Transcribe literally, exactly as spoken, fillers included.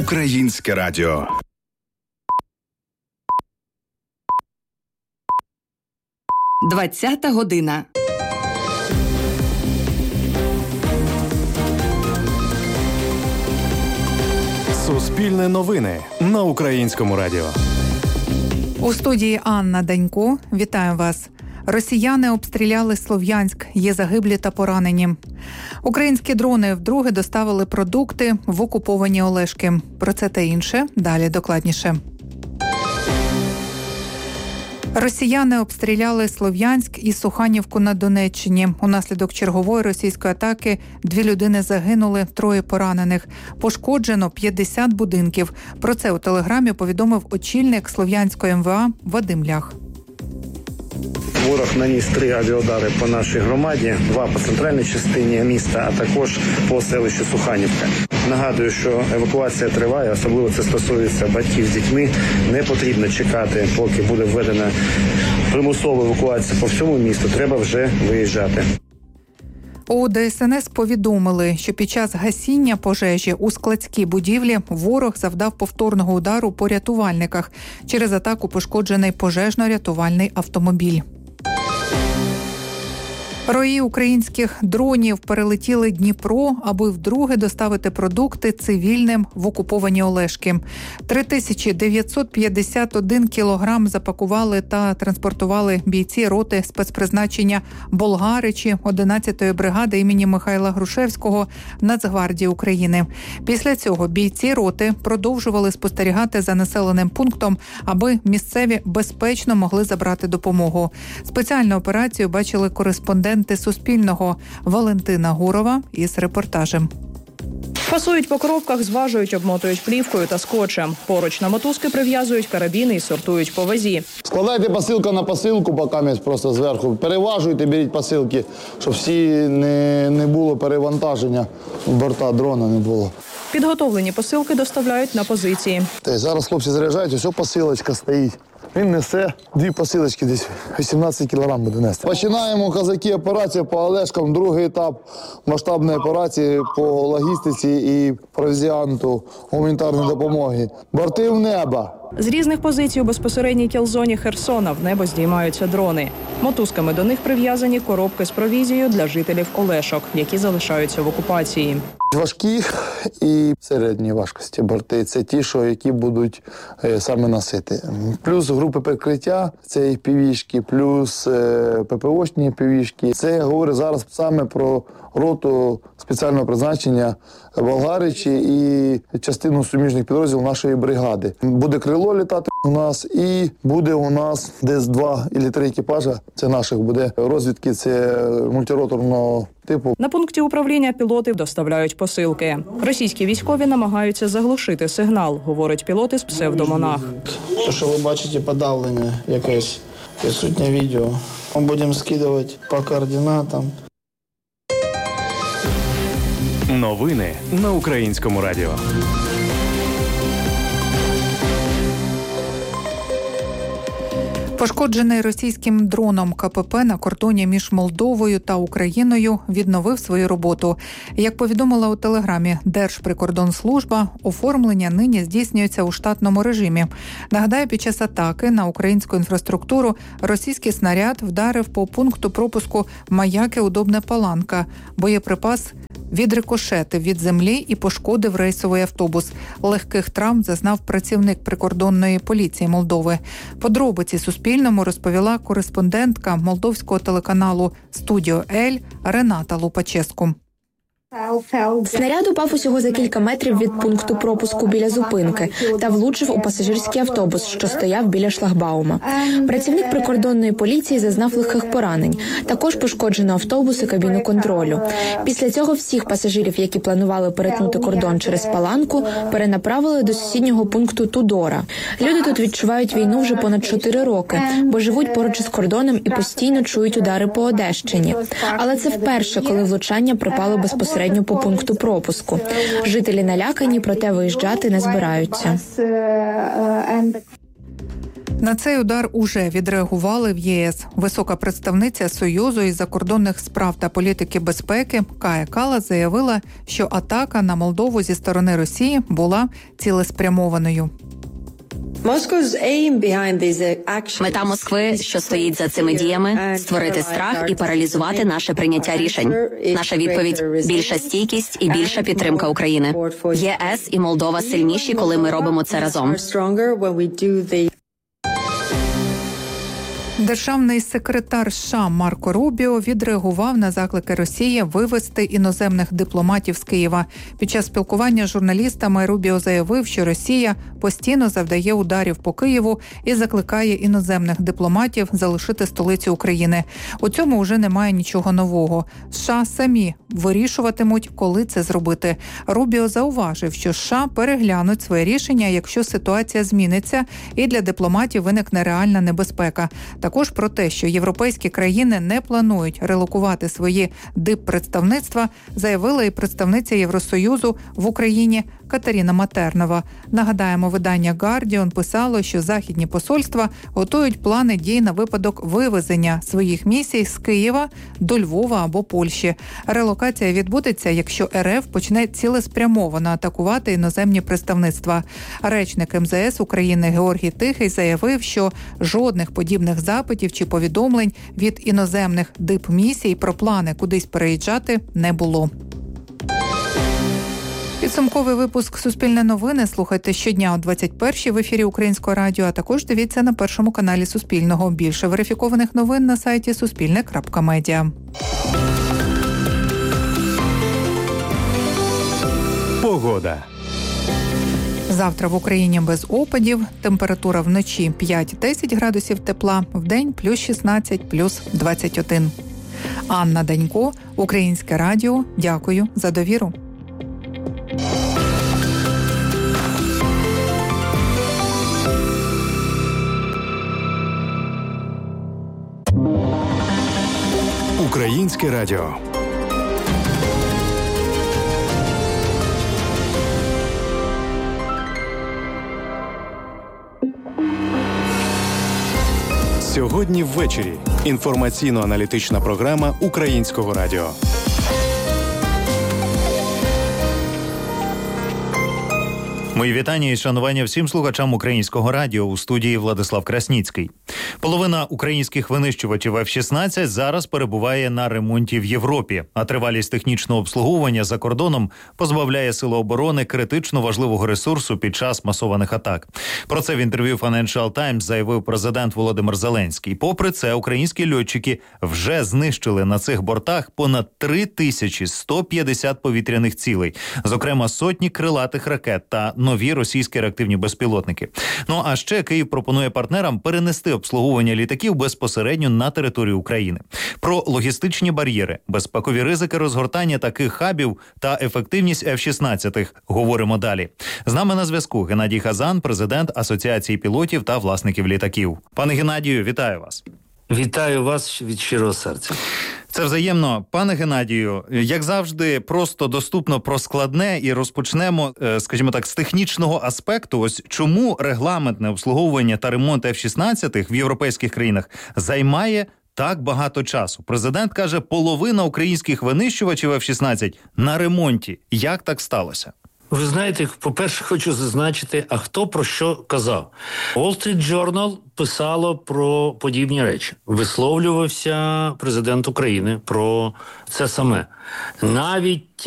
Українське радіо. Двадцята година. Суспільне новини на Українському радіо. У студії Анна Данько. Вітаю вас. Росіяни обстріляли Слов'янськ. Є загиблі та поранені. Українські дрони вдруге доставили продукти в окуповані Олешки. Про це та інше далі докладніше. Росіяни обстріляли Слов'янськ і Суханівку на Донеччині. Унаслідок чергової російської атаки дві людини загинули, троє поранених. Пошкоджено п'ятдесят будинків. Про це у Телеграмі повідомив очільник Слов'янської ем ве а Вадим Лях. Ворог наніс три авіаудари по нашій громаді, два по центральній частині міста, а також по селищу Суханівка. Нагадую, що евакуація триває, особливо це стосується батьків з дітьми. Не потрібно чекати, поки буде введена примусова евакуація по всьому місту. Треба вже виїжджати. У Де ес ен ес повідомили, що під час гасіння пожежі у складській будівлі ворог завдав повторного удару по рятувальниках. Через атаку пошкоджений пожежно-рятувальний автомобіль. Рої українських дронів перелетіли Дніпро, аби вдруге доставити продукти цивільним в окуповані Олешки. три тисячі дев'ятсот п'ятдесят один кілограм запакували та транспортували бійці роти спецпризначення Болгаричі одинадцятої бригади імені Михайла Грушевського Нацгвардії України. Після цього бійці роти продовжували спостерігати за населеним пунктом, аби місцеві безпечно могли забрати допомогу. Спеціальну операцію бачили кореспонденти Суспільного Валентина Гурова із репортажем. Фасують по коробках, зважують, обмотують плівкою та скотчем. Поруч на мотузки прив'язують карабіни і сортують по вазі. Складайте посилка на посилку, поки просто зверху. Переважуйте, беріть посилки, щоб всі не, не було перевантаження, борта дрона не було. Підготовлені посилки доставляють на позиції. Зараз хлопці заряджають, ось посилочка стоїть. Він несе дві посилочки, десь вісімнадцять кілограм буде нести. Починаємо, козаки, операцію по Олешкам, другий етап масштабної операції по логістиці і провізіанту гуманітарної допомоги. Борти в небо. З різних позицій у безпосередній кілзоні Херсона в небо здіймаються дрони. Мотузками до них прив'язані коробки з провізією для жителів Олешок, які залишаються в окупації. Важкі і середні важкості борти – це ті, що які будуть е, саме носити. Плюс групи прикриття – це і півішки, плюс е, ППОшні півішки. Це я говорю зараз саме про роту спеціального призначення Болгаричі і частину суміжних підрозділів нашої бригади. Буде крило літати у нас і буде у нас десь два або три екіпажа, це наших буде розвідки, це мультироторного типу. На пункті управління пілоти доставляють посилки. Російські військові намагаються заглушити сигнал, говорить пілот із псевдомонах. Те, що ви бачите, подавлення якесь, присутнє відео. Ми будемо скидувати по координатам. Новини на Українському радіо. Пошкоджений російським дроном ка пе пе на кордоні між Молдовою та Україною відновив свою роботу. Як повідомила у Телеграмі Держприкордонслужба, оформлення нині здійснюється у штатному режимі. Нагадаю, під час атаки на українську інфраструктуру російський снаряд вдарив по пункту пропуску Маяки-Удобне Паланка. Боєприпас відрикошетив від землі і пошкодив рейсовий автобус. Легких травм зазнав працівник прикордонної поліції Молдови. Подробиці Суспільному розповіла кореспондентка молдовського телеканалу «Студіо Ель» Рената Лупаческу. Снаряд упав усього за кілька метрів від пункту пропуску біля зупинки та влучив у пасажирський автобус, що стояв біля шлагбаума. Працівник прикордонної поліції зазнав легких поранень. Також пошкоджено автобус і кабіну контролю. Після цього всіх пасажирів, які планували перетнути кордон через Паланку, перенаправили до сусіднього пункту Тудора. Люди тут відчувають війну вже понад чотири роки, бо живуть поруч із кордоном і постійно чують удари по Одещині. Але це вперше, коли влучання припало безпосередньо по пункту пропуску. Жителі налякані, проте виїжджати не збираються. На цей удар уже відреагували в ЄС. Висока представниця Союзу із закордонних справ та політики безпеки Кая Каллас заявила, що атака на Молдову зі сторони Росії була цілеспрямованою. Мета Москви, що стоїть за цими діями – створити страх і паралізувати наше прийняття рішень. Наша відповідь – більша стійкість і більша підтримка України. ЄС і Молдова сильніші, коли ми робимо це разом. Державний секретар США Марко Рубіо відреагував на заклики Росії вивести іноземних дипломатів з Києва. Під час спілкування з журналістами Рубіо заявив, що Росія постійно завдає ударів по Києву і закликає іноземних дипломатів залишити столицю України. У цьому вже немає нічого нового. США самі вирішуватимуть, коли це зробити. Рубіо зауважив, що США переглянуть своє рішення, якщо ситуація зміниться і для дипломатів виникне реальна небезпека. Також про те, що європейські країни не планують релокувати свої диппредставництва, заявила і представниця Євросоюзу в Україні Катерина Матернова. Нагадаємо, видання «Гардіон» писало, що західні посольства готують плани дій на випадок вивезення своїх місій з Києва до Львова або Польщі. Релокація відбудеться, якщо РФ почне цілеспрямовано атакувати іноземні представництва. Речник ем зе ес України Георгій Тихий заявив, що жодних подібних запитів чи повідомлень від іноземних дипмісій про плани кудись переїжджати не було. Підсумковий випуск «Суспільне новини» слухайте щодня о двадцять першій в ефірі Українського радіо, а також дивіться на першому каналі Суспільного. Більше верифікованих новин на сайті суспільне крапка медіа. Погода. Завтра в Україні без опадів. Температура вночі п'ять-десять градусів тепла, вдень плюс шістнадцять, плюс двадцять один. Анна Данько, Українське радіо. Дякую за довіру. Українське радіо. Сьогодні ввечері. Інформаційно-аналітична програма Українського радіо. Мої вітання і шанування всім слухачам Українського радіо. У студії Владислав Красніцький. Половина українських винищувачів еф шістнадцять зараз перебуває на ремонті в Європі, а тривалість технічного обслуговування за кордоном позбавляє сили оборони критично важливого ресурсу під час масованих атак. Про це в інтерв'ю Financial Times заявив президент Володимир Зеленський. Попри це, українські льотчики вже знищили на цих бортах понад три тисячі сто п'ятдесят повітряних цілей, зокрема сотні крилатих ракет та нові російські реактивні безпілотники. Ну а ще Київ пропонує партнерам перенести обслуговування літаків безпосередньо на територію України. Про логістичні бар'єри, безпекові ризики розгортання таких хабів та ефективність еф шістнадцять говоримо далі. З нами на зв'язку Геннадій Хазан, президент Асоціації пілотів та власників літаків. Пане Геннадію, вітаю вас. Вітаю вас від щирого серця. Це взаємно. Пане Геннадію, як завжди, просто доступно про складне і розпочнемо, скажімо так, з технічного аспекту. Ось чому регламентне обслуговування та ремонт еф шістнадцять в європейських країнах займає так багато часу? Президент каже, половина українських винищувачів еф шістнадцять на ремонті. Як так сталося? Ви знаєте, по-перше, хочу зазначити, а хто про що казав. Wall Street Journal писало про подібні речі. Висловлювався президент України про це саме. Навіть